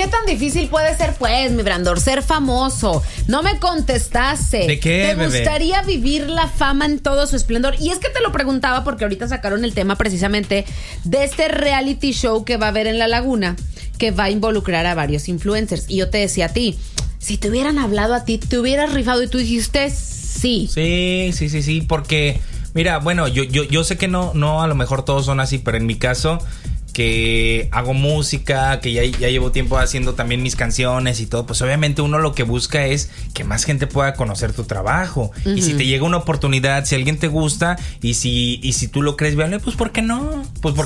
¿Qué tan difícil puede ser, pues, mi Brandor, ser famoso? No me contestaste. ¿De qué, ¿Te bebé? gustaría vivir la fama en todo su esplendor? Y es que te lo preguntaba porque ahorita sacaron el tema precisamente de este reality show que va a haber en La Laguna, que va a involucrar a varios influencers. Y yo te decía a ti, si te hubieran hablado a ti, te hubieras rifado, y tú dijiste sí. Sí, porque, mira, bueno, yo sé que no, a lo mejor todos son así, pero en mi caso, que hago música, que ya llevo tiempo haciendo también mis canciones y todo, pues obviamente uno lo que busca es que más gente pueda conocer tu trabajo. Y si te llega una oportunidad, si alguien te gusta y si tú lo crees viable, pues ¿por qué no?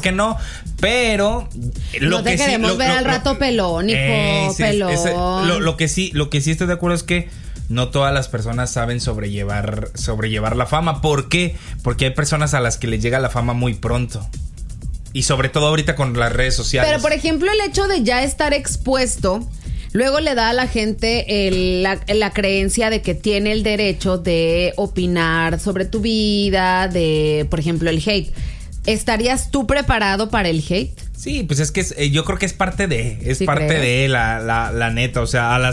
Pero no te queremos ver al rato pelón, hijo, pelón. Lo que sí estoy de acuerdo es que no todas las personas saben sobrellevar la fama. ¿Por qué? Porque hay personas a las que les llega la fama muy pronto. Y sobre todo ahorita con las redes sociales. Pero, por ejemplo, el hecho de ya estar expuesto, luego le da a la gente la creencia de que tiene el derecho de opinar sobre tu vida, de, por ejemplo, el hate. ¿Estarías tú preparado para el hate? Sí, pues es que yo creo que es parte de, ¿Sí crees? de la neta. O sea, al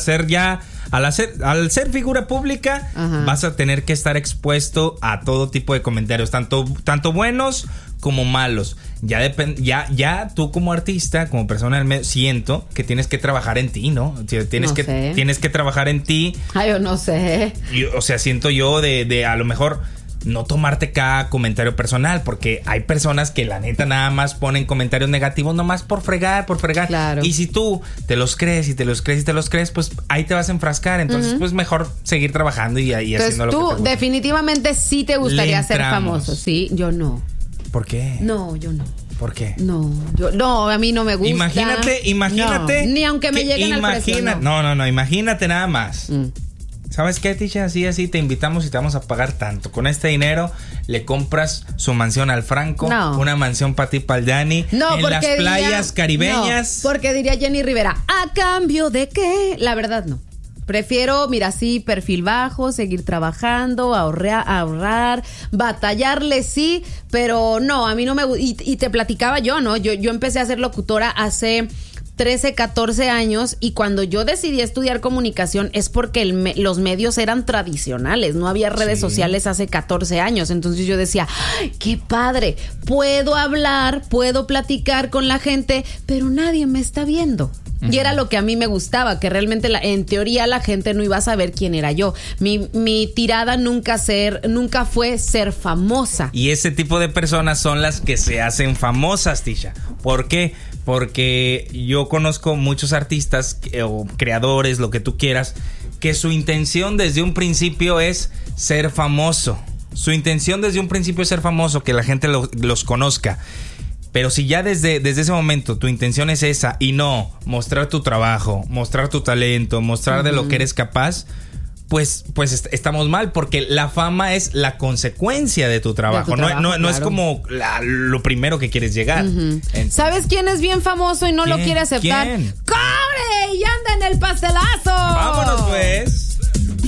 ser figura pública, ajá, vas a tener que estar expuesto a todo tipo de comentarios, tanto buenos como malos. Ya tú como artista, como persona del medio, siento que tienes que trabajar en ti, ¿no? Tienes que trabajar en ti. Ay, yo no sé. O sea, siento yo de a lo mejor no tomarte cada comentario personal, porque hay personas que la neta nada más ponen comentarios negativos nomás por fregar. Claro. Y si tú te los crees, pues ahí te vas a enfrascar. Entonces, pues mejor seguir trabajando y entonces, haciendo lo que te gusta. Tú definitivamente sí te gustaría ser famoso. Sí, yo no. ¿Por qué? No, yo no. ¿Por qué? No, a mí no me gusta. Imagínate. No, ni aunque me lleguen al precio. No, imagínate nada más. ¿Sabes qué, Tisha? Así te invitamos y te vamos a pagar tanto. Con este dinero le compras su mansión al Franco, una mansión para ti, para el Dani, en las playas caribeñas. No, porque diría Jenny Rivera, ¿a cambio de qué? La verdad, no. Prefiero, mira, sí, perfil bajo, seguir trabajando, ahorrar, batallarle, sí, pero no, a mí no me gusta. Y te platicaba yo, ¿no? Yo empecé a ser locutora hace 13, 14 años, y cuando yo decidí estudiar comunicación es porque los medios eran tradicionales, no había redes sociales hace 14 años, entonces yo decía, ¡ay, qué padre! Puedo hablar, puedo platicar con la gente, pero nadie me está viendo. Y era lo que a mí me gustaba, que realmente en teoría la gente no iba a saber quién era yo. Mi tirada nunca fue ser famosa. Y ese tipo de personas son las que se hacen famosas, Tisha. ¿Por qué? Porque yo conozco muchos artistas o creadores, lo que tú quieras, que su intención desde un principio es ser famoso. Su intención desde un principio es ser famoso, que la gente los conozca. Pero si ya desde ese momento tu intención es esa y no mostrar tu trabajo, mostrar tu talento, mostrar de lo que eres capaz, pues estamos mal, porque la fama es la consecuencia de tu trabajo. No es como lo primero que quieres llegar. Entonces, ¿sabes quién es bien famoso y no lo quiere aceptar? ¿Quién? ¡Cobre! Y anda en el pastelazo. Vámonos, pues.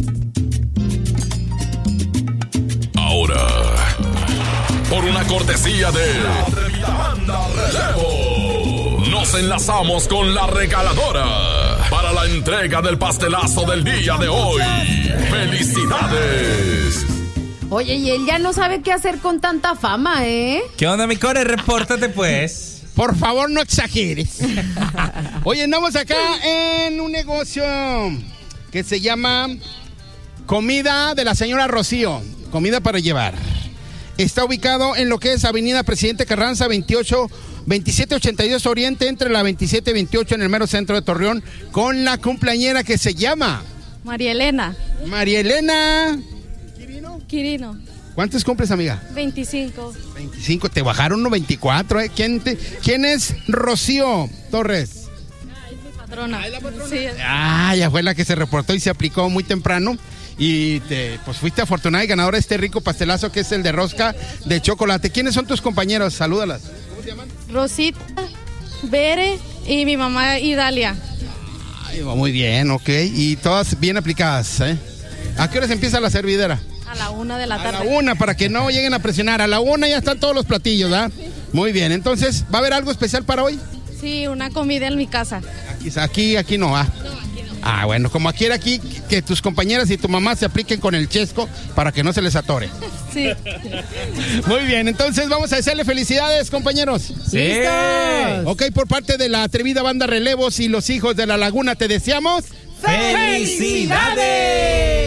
Ahora, por una cortesía de La Atrevida Banda Relevo, nos enlazamos con la regaladora para la entrega del pastelazo del día de hoy. ¡Felicidades! Oye, y él ya no sabe qué hacer con tanta fama, ¿eh? ¿Qué onda, mi core? Repórtate, pues. Por favor, no exageres. Oye, andamos acá en un negocio que se llama Comida de la Señora Rocío. Comida para llevar. Está ubicado en lo que es Avenida Presidente Carranza 2782 Oriente, entre la 27 y 28, en el mero centro de Torreón, con la cumpleañera que se llama María Elena. María Elena Quirino. ¿Cuántos cumples, amiga? 25. 25, te bajaron unos 24, ¿eh? ¿Quién es Rocío Torres? Es mi patrona. ¿Ah, la patrona? Sí. Ya fue la que se reportó y se aplicó muy temprano. Y pues fuiste afortunada y ganadora de este rico pastelazo que es el de rosca de chocolate. ¿Quiénes son tus compañeros? Salúdalas. ¿Cómo se llaman? Rosita, Bere y mi mamá Idalia. Ay, va muy bien, ok. Y todas bien aplicadas, ¿eh? ¿A qué horas empieza la servidera? A la 1 de la tarde. A la 1, para que no lleguen a presionar. A la 1 ya están todos los platillos, ¿verdad? Muy bien, entonces, ¿va a haber algo especial para hoy? Sí, una comida en mi casa. Aquí no, Ah, bueno, como quiera aquí que tus compañeras y tu mamá se apliquen con el chesco para que no se les atore. Sí. Muy bien, entonces vamos a desearle felicidades, compañeros. Sí. Ok, por parte de la atrevida banda Relevos y los hijos de la Laguna te deseamos ¡Felicidades!